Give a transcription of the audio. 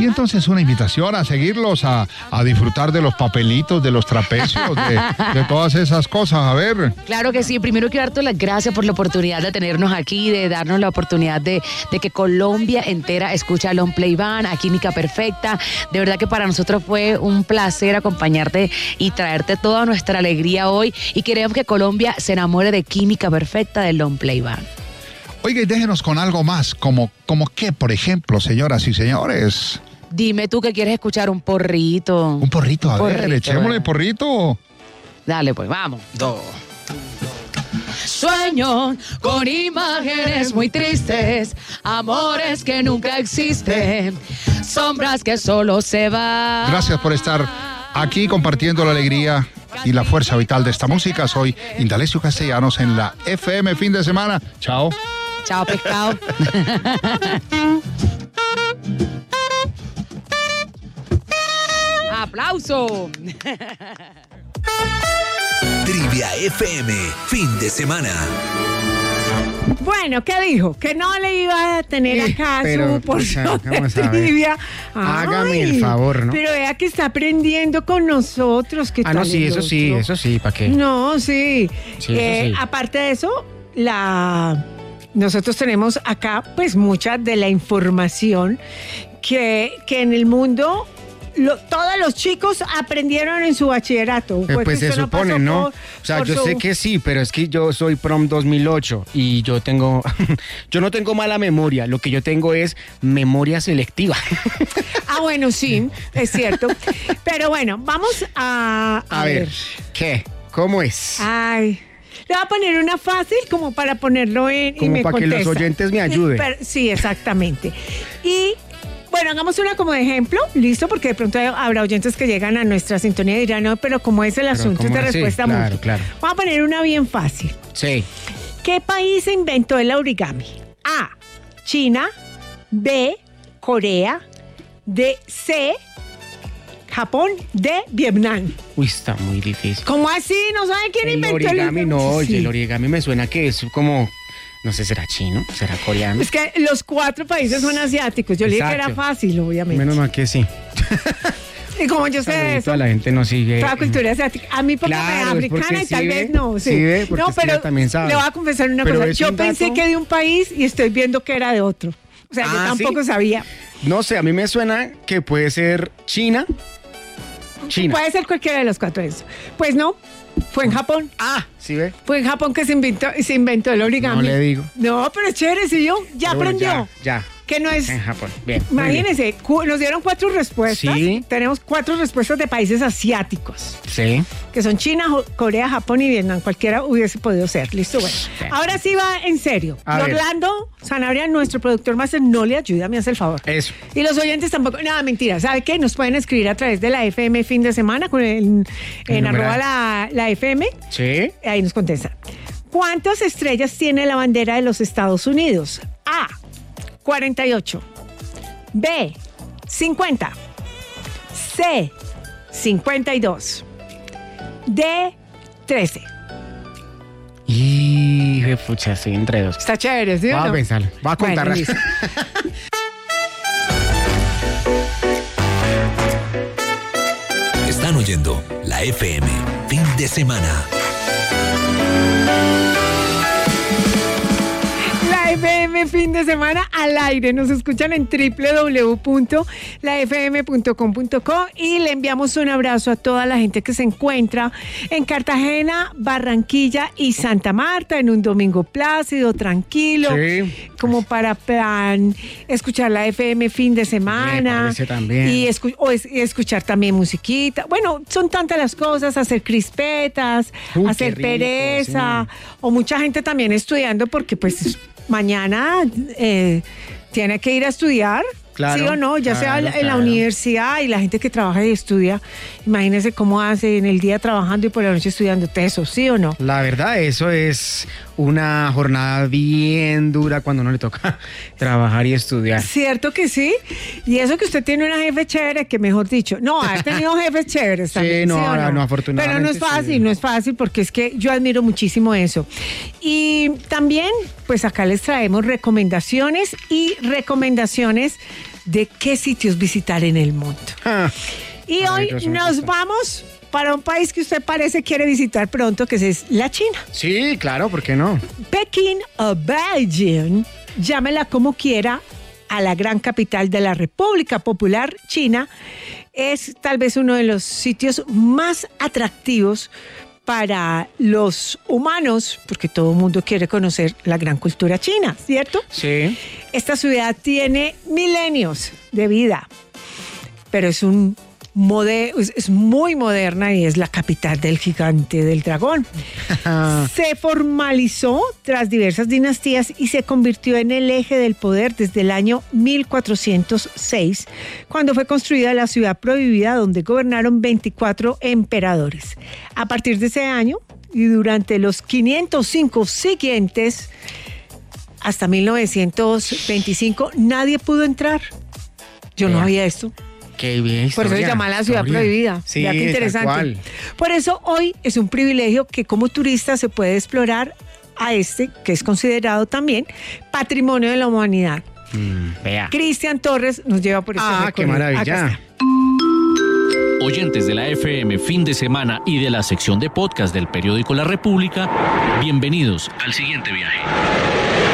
entonces una invitación a seguirlos, a disfrutar de los papelitos, de los trapecios, de todas esas cosas. A ver. Claro que sí. Primero quiero darte las gracias por la oportunidad de tenernos aquí, de darnos la oportunidad de que Colombia entera escucha a Long Play Band, a Química Perfecta. De verdad que para nosotros fue un placer acompañarte y traerte toda nuestra alegría hoy. Y queremos que Colombia se enamore de Química Perfecta del Long Play Band. Oiga, y déjenos con algo más, como qué, por ejemplo, señoras y señores. Dime tú que quieres escuchar un porrito. Un porrito, a ver, echémosle porrito. Dale, pues, vamos. Sueño con imágenes muy tristes, amores que nunca existen, sombras que solo se van. Gracias por estar aquí compartiendo la alegría y la fuerza vital de esta música. Soy Indalecio Castellanos en la FM Fin de Semana. Chao. Chao, pescado. ¡Aplauso! Trivia FM Fin de Semana. Bueno, ¿qué dijo? Que no le iba a tener acá su porción de trivia. Hágame el favor, ¿no? Pero vea que está aprendiendo con nosotros. No, sí, eso sí, ¿para qué? No, sí. Sí, eso sí. Aparte de eso, nosotros tenemos acá pues mucha de la información que en el mundo todos los chicos aprendieron en su bachillerato. Pues se supone, ¿no? O sea, yo sé que sí, pero es que yo soy prom 2008 y yo no tengo mala memoria, lo que yo tengo es memoria selectiva. Bueno, sí, es cierto. Pero bueno, vamos a ver. ¿Qué? ¿Cómo es? Ay, le voy a poner una fácil como para ponerlo en como y me para contesta. Que los oyentes me ayuden. Sí, exactamente. Y bueno, hagamos una como de ejemplo, listo, porque de pronto habrá oyentes que llegan a nuestra sintonía y dirán, no, pero como es el asunto es de respuesta múltiple. Claro. Vamos a poner una bien fácil. Sí. ¿Qué país inventó el origami? A, China, B, Corea, C, Japón, D, Vietnam. Uy, está muy difícil. ¿Cómo así? ¿No saben quién inventó el origami? No, Sí. oye, el origami me suena que es como... No sé, ¿será chino? ¿Será coreano? Es que los 4 países son asiáticos. Yo le dije que era fácil, obviamente. Menos mal que sí. Y como yo sé de eso, la gente no sigue. toda cultura asiática. A mí porque me africana y tal vez no. Sí, no, pero también sabe. Le voy a confesar una cosa. Yo pensé que de un país y estoy viendo que era de otro. O sea, yo tampoco sabía. No sé, a mí me suena que puede ser China. Puede ser cualquiera de los 4 de eso. Pues no. Fue en Japón. ¿Sí ve? Fue en Japón que se inventó el origami. No le digo. No, pero es chévere, ¿sí yo? Ya aprendió. Ya. Que no es... En Japón. Bien. Imagínense, nos dieron 4 respuestas. Sí. Tenemos 4 respuestas de países asiáticos. Sí. Que son China, Corea, Japón y Vietnam. Cualquiera hubiese podido ser. Listo, bueno. Ahora sí va en serio. Orlando Sanabria, nuestro productor máster, no le ayuda, me hace el favor. Eso. Y los oyentes tampoco. Nada, mentira. ¿Sabe qué? Nos pueden escribir a través de la FM Fin de Semana en arroba la FM. Sí. Ahí nos contestan. ¿Cuántas estrellas tiene la bandera de los Estados Unidos? A, 48. B, 50. C, 52. D, 13. Y pucha, estoy entre 2. Está chévere, ¿sí? Va a pensarlo. Va a contar. Bueno, Están oyendo la FM Fin de Semana. FM Fin de Semana al aire. Nos escuchan en www.lafm.com.co y le enviamos un abrazo a toda la gente que se encuentra en Cartagena, Barranquilla y Santa Marta en un domingo plácido, tranquilo, como para escuchar la FM Fin de Semana también. y escuchar también musiquita. Bueno, son tantas las cosas, hacer crispetas, hacer rico, pereza, o mucha gente también estudiando porque pues mañana tiene que ir a estudiar, claro, ¿sí o no? Ya sea en la universidad y la gente que trabaja y estudia, imagínense cómo hace en el día trabajando y por la noche estudiando teso, ¿sí o no? La verdad, eso es una jornada bien dura cuando uno le toca trabajar y estudiar. Cierto que sí, y eso que usted tiene una jefe chévere, que mejor dicho, no, ha tenido jefes chéveres también. Sí, no, afortunadamente. Pero no es fácil, no es fácil, porque es que yo admiro muchísimo eso. Y también, pues acá les traemos recomendaciones de qué sitios visitar en el mundo. Y hoy nos vamos para un país que usted parece quiere visitar pronto, que es la China. Sí, claro, ¿por qué no? Pekín o Beijing, llámela como quiera, a la gran capital de la República Popular China, es tal vez uno de los sitios más atractivos para los humanos, porque todo el mundo quiere conocer la gran cultura china, ¿cierto? Sí. Esta ciudad tiene milenios de vida, pero es muy moderna y es la capital del gigante del dragón. Se formalizó tras diversas dinastías y se convirtió en el eje del poder desde el año 1406, cuando fue construida la ciudad prohibida donde gobernaron 24 emperadores. A partir de ese año y durante los 505 siguientes, hasta 1925, nadie pudo entrar. Yo no sabía esto. Qué bien. Por eso se llama la ciudad prohibida. Sí, ya, qué interesante. Tal cual. Por eso hoy es un privilegio que como turista se puede explorar a que es considerado también Patrimonio de la Humanidad. Vea. Cristian Torres nos lleva por este recorrido. Qué maravilla. Oyentes de la FM Fin de Semana y de la sección de podcast del periódico La República, bienvenidos al siguiente viaje.